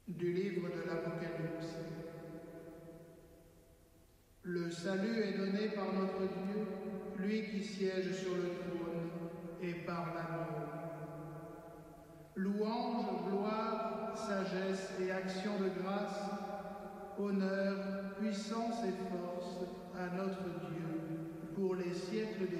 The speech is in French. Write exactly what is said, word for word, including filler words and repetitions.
Du livre de l'Apocalypse. Le salut est donné par notre Dieu, lui qui siège sur le trône, et par l'agneau. Louange, gloire, sagesse et action de grâce, honneur, puissance et force à notre Dieu pour les siècles des